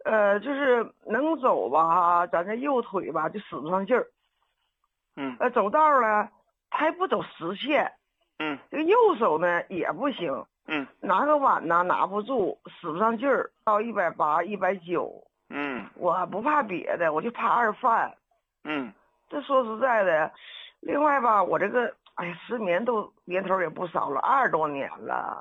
就是能走吧，咱这右腿吧就使不上劲儿。走道呢，他还不走实线。这个右手呢也不行。拿个碗呢拿不住，使不上劲儿，到180、190。我不怕别的，我就怕二犯。这说实在的，另外吧，我这个失眠都年头也不少了，20多年了。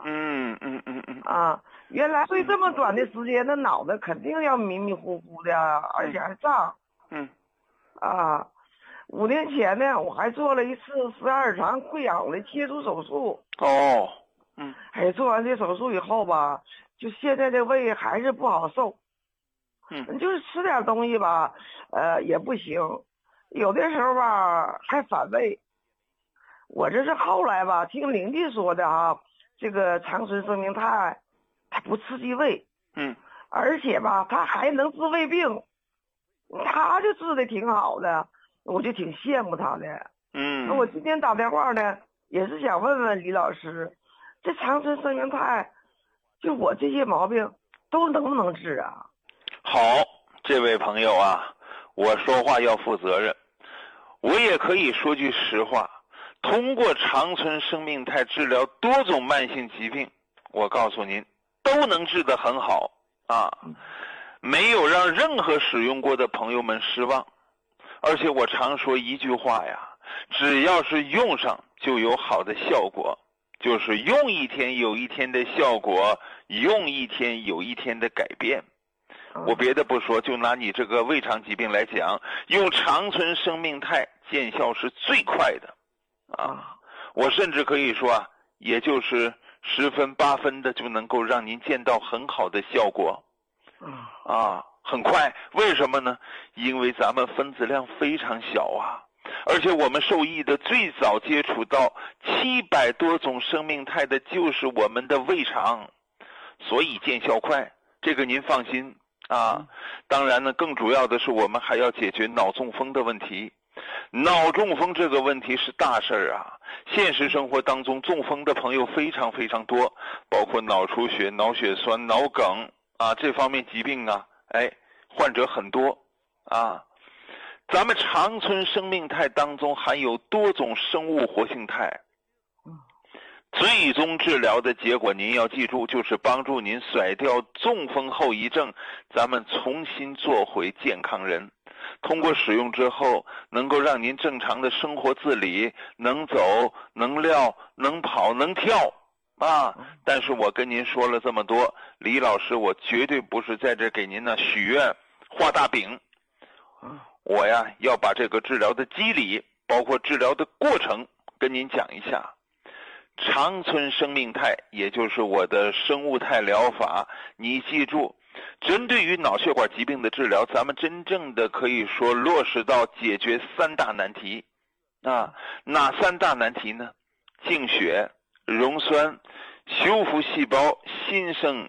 原来对这么短的时间，那脑袋肯定要迷迷糊糊的，而且还胀。5年前呢，我还做了一次十二肠溃疡的切除手术。做完这手术以后吧，就现在这胃还是不好受。就是吃点东西吧，也不行，有的时候吧还反胃。我这是后来吧听邻居说的哈，这个长春生命肽，它不刺激胃。而且吧，它还能治胃病，他就治的挺好的，我就挺羡慕他的。那我今天打电话呢，也是想问问李老师，这长春生命肽，就我这些毛病都能不能治啊？ 好，这位朋友啊，我说话要负责任。我也可以说句实话，通过长春生命肽治疗多种慢性疾病，我告诉您，都能治得很好啊，没有让任何使用过的朋友们失望。而且我常说一句话呀，只要是用上就有好的效果，就是用一天有一天的效果，用一天有一天的改变。我别的不说，就拿你这个胃肠疾病来讲，用长春生命肽见效是最快的我甚至可以说也就是10分8分的就能够让您见到很好的效果很快。为什么呢？因为咱们分子量非常小而且我们受益的最早接触到700多种生命肽的就是我们的胃肠，所以见效快，这个您放心当然呢，更主要的是我们还要解决脑中风的问题。脑中风这个问题是大事儿现实生活当中中风的朋友非常非常多，包括脑出血、脑血栓、脑梗这方面疾病患者很多咱们长春生命肽当中含有多种生物活性肽，最终治疗的结果您要记住，就是帮助您甩掉中风后遗症，咱们重新做回健康人。通过使用之后，能够让您正常的生活自理，能走能撂能跑能跳但是我跟您说了这么多，李老师我绝对不是在这给您许愿画大饼。我要把这个治疗的机理包括治疗的过程跟您讲一下。长春生命肽也就是我的生物肽疗法，你记住，针对于脑血管疾病的治疗，咱们真正的可以说落实到解决3大难题哪3大难题呢？净血、溶栓、修复细胞、新生